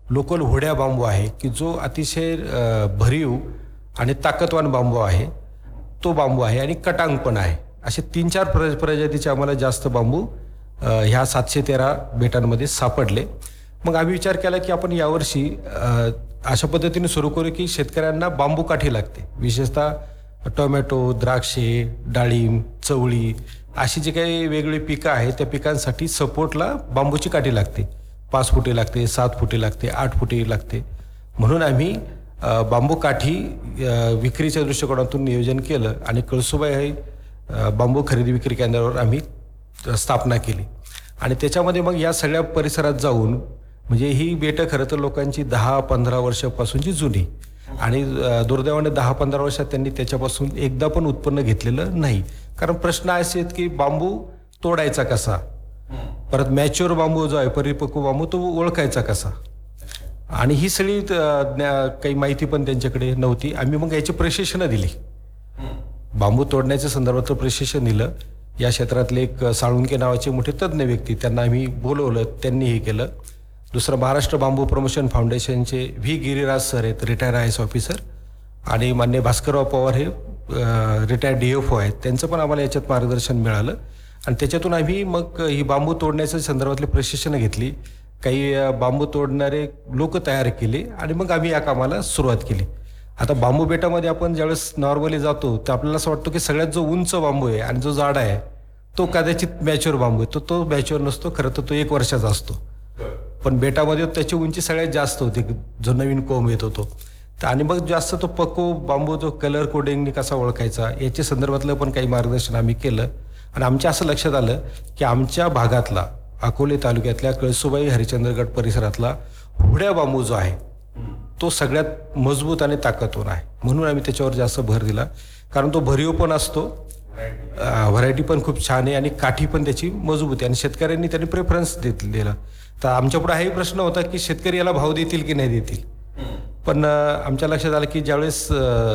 Local होड्या बांबू आहे की जो अतिशय भरीव आणि ताकदवान बांबू आहे, तो बांबू आहे. आणि कटांग पण आहे. असे 3-4 प्रजातीचे आम्हाला जास्त बांबू ह्या 713 बेटांमध्ये सापडले. मग आम्ही विचार केला की आपण यावर्षी अशा पद्धतीने सुरू करू की शेतकऱ्यांना बांबू काठी लागते. विशेषतः टोमॅटो, द्राक्षे, डाळिंब, चवळी अशी जी काही वेगळी पिकं आहेत त्या पिकांसाठी सपोर्टला बांबूची काठी लागते. 5 फुटी लागते, 7 फुटी लागते, 8 फुटी लागते. म्हणून आम्ही बांबू काठी विक्रीच्या दृष्टिकोनातून नियोजन केलं आणि कळसुबाई हे बांबू खरेदी विक्री केंद्रावर आम्ही स्थापना केली. आणि त्याच्यामध्ये मग या सगळ्या परिसरात जाऊन, म्हणजे ही बेटं खरं तर लोकांची 10-15 वर्षापासूनची जुनी, आणि दुर्दैवाने 10-15 वर्षात त्यांनी त्याच्यापासून एकदा पण उत्पन्न घेतलेलं नाही. कारण प्रश्न असे आहेत की बांबू तोडायचा कसा, परत मॅच्युअर बांबू जो आहे, परिपक्व बांबू, तो ओळखायचा कसा, आणि ही सगळी काही माहिती पण त्यांच्याकडे नव्हती. आम्ही मग याची प्रशिक्षणं दिली. बांबू तोडण्याच्या संदर्भात प्रशिक्षण दिलं. या क्षेत्रातले एक साळुंके नावाचे मोठे तज्ज्ञ व्यक्ती, त्यांना आम्ही बोलवलं, त्यांनी हे केलं. दुसरं महाराष्ट्र बांबू प्रमोशन फाउंडेशनचे व्ही गिरीराज सर आहेत, रिटायर IAS ऑफिसर, आणि मान्य भास्करराव पवार हे रिटायर्ड DFO आहेत. त्यांचं पण आम्हाला याच्यात मार्गदर्शन मिळालं. आणि त्याच्यातून आम्ही मग ही बांबू तोडण्याच्या संदर्भातली प्रशिक्षणं घेतली. काही बांबू तोडणारे लोक तयार केले आणि मग आम्ही या कामाला सुरुवात केली. आता बांबू बेटामध्ये आपण ज्यावेळेस नॉर्मली जातो तर आपल्याला असं वाटतं की सगळ्यात जो उंच बांबू आहे आणि जो जाडा आहे तो कदाचित मॅच्युअर बांबू आहे. तो मॅच्युअर नसतो, खरं तर तो 1 वर्षाचा असतो. पण बेटामध्ये त्याची उंची सगळ्यात जास्त होती, जो नवीन कोंब येतो तो. आणि मग जास्त तो पक्को बांबू जो कलर कोडिंगनी कसा ओळखायचा याच्या संदर्भातलं पण काही मार्गदर्शन आम्ही केलं. आणि आमच्या असं लक्षात आलं की आमच्या भागातला, अकोले तालुक्यातल्या कळसुबाई हरिश्चंद्रगड परिसरातला हुड्या बांबू जो आहे तो सगळ्यात मजबूत आणि ताकदवान आहे. म्हणून आम्ही त्याच्यावर जास्त भर दिला. कारण तो भरीव पण असतो, व्हरायटी पण खूप छान आहे, आणि काठी पण त्याची मजबूत आहे, आणि शेतकऱ्यांनी त्यांनी प्रेफरन्स दिला. तर आमच्यापुढे हाही प्रश्न होता की शेतकरी याला भाव देतील की नाही देतील. पण आमच्या लक्षात आलं की ज्यावेळेस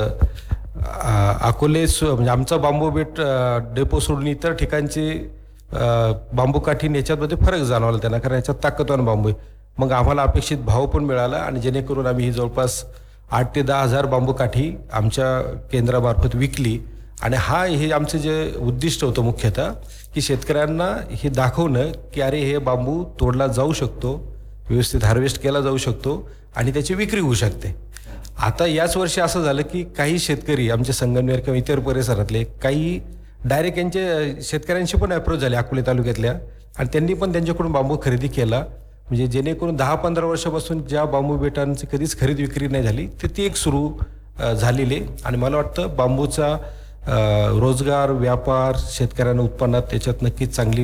अकोले म्हणजे आमचा बांबू बेट डेपो सोडून इतर ठिकाणचे बांबू काठी याच्यामध्ये फरक जाणवला त्यांना, कारण याच्यात ताकदवान बांबू आहे. मग आम्हाला अपेक्षित भाव पण मिळाला, आणि जेणेकरून आम्ही ही जवळपास 8 ते 10 हजार बांबू काठी आमच्या केंद्रामार्फत विकली. आणि हे आमचं जे उद्दिष्ट होतं मुख्यतः, की शेतकऱ्यांना हे दाखवणं की अरे हे बांबू तोडला जाऊ शकतो, व्यवस्थित हार्वेस्ट केला जाऊ शकतो, आणि त्याची विक्री होऊ शकते. आता याच वर्षी असं झालं की काही शेतकरी आमचे संगमनेर किंवा इतर परिसरातले काही डायरेक्ट यांचे शेतकऱ्यांशी पण अप्रोच झाले अकोले तालुक्यातल्या, आणि त्यांनी पण त्यांच्याकडून बांबू खरेदी केला. म्हणजे जेणेकरून 10-15 वर्षापासून ज्या बांबू बेटांची कधीच खरेदी विक्री नाही झाली तर ती एक सुरू झालेली. आणि मला वाटतं बांबूचा रोजगार, व्यापार, शेतकऱ्यांना उत्पन्नात त्याच्यात नक्कीच चांगली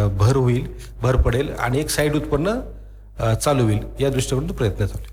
भर पडेल, आणि एक साईड उत्पन्न चालू होईल, या दृष्टिकोनातून प्रयत्न चालू.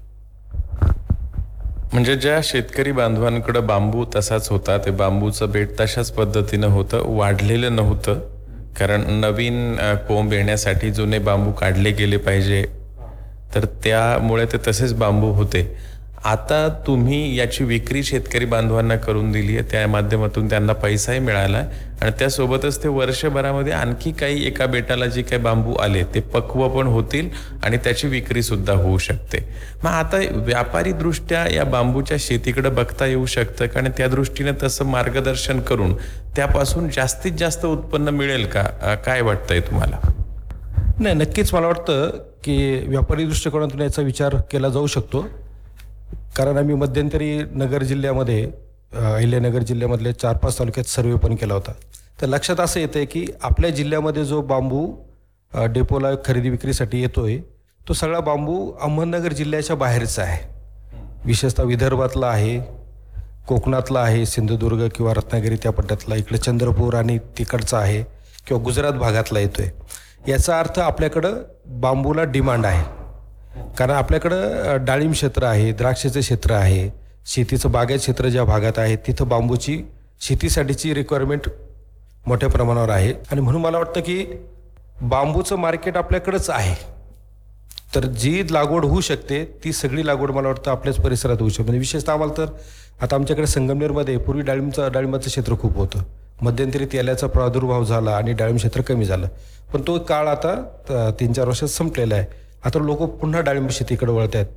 म्हणजे ज्या शेतकरी बांधवांकडे बांबू तसाच होता, ते बांबूचं बेट तशाच पद्धतीनं होतं, वाढलेलं नव्हतं. कारण नवीन कोंब येण्यासाठी जुने बांबू काढले गेले पाहिजे, तर त्यामुळे ते तसेच बांबू होते. आता तुम्ही याची विक्री शेतकरी बांधवांना करून दिली आहे, त्या माध्यमातून त्यांना पैसाही मिळाला, आणि त्यासोबतच ते वर्षभरामध्ये आणखी काही एका बेटाला जे काही बांबू आले ते पक्व पण होतील आणि त्याची विक्री सुद्धा होऊ शकते. मग आता व्यापारी दृष्ट्या या बांबूच्या शेतीकडे बघता येऊ शकतं का, आणि त्या दृष्टीने तसं मार्गदर्शन करून त्यापासून जास्तीत जास्त उत्पन्न मिळेल का, काय वाटतंय तुम्हाला? नाही, नक्कीच मला वाटतं की व्यापारी दृष्टिकोनातून याचा विचार केला जाऊ शकतो. कारण आम्ही मध्यंतरी नगर जिल्ह्यामध्ये, अहिल्यानगर जिल्ह्यामधले 4-5 तालुक्यात सर्वे पण केला होता. तर लक्षात असं येतं की आपल्या जिल्ह्यामध्ये जो बांबू डेपोला खरेदी विक्रीसाठी येतोय तो सगळा बांबू अहमदनगर जिल्ह्याच्या बाहेरचा आहे. विशेषतः विदर्भातला आहे, कोकणातला आहे, सिंधुदुर्ग किंवा रत्नागिरी त्या पट्ट्यातला, इकडे चंद्रपूर आणि तिकडचा आहे, किंवा गुजरात भागातला येतोय. याचा अर्थ आपल्याकडं बांबूला डिमांड आहे. कारण आपल्याकडं डाळिंब क्षेत्र आहे, द्राक्षाचं क्षेत्र आहे, शेतीचं बागायत क्षेत्र ज्या भागात आहे तिथं बांबूची शेतीसाठीची रिक्वायरमेंट मोठ्या प्रमाणावर आहे. आणि म्हणून मला वाटतं की बांबूचं मार्केट आपल्याकडंच आहे. तर जी लागवड होऊ शकते ती सगळी लागवड मला वाटतं आपल्याच परिसरात होऊ शकते. म्हणजे विशेषतः आम्हाला तर आता आमच्याकडे संगमनेरमध्ये पूर्वी डाळिंबाचं क्षेत्र खूप होतं. मध्यंतरी तेलाचा प्रादुर्भाव झाला आणि डाळिंब क्षेत्र कमी झालं, पण तो काळ आता 3-4 वर्षात संपलेला आहे. आता लोक पुन्हा डाळिंब शेतीकडे वळत आहेत.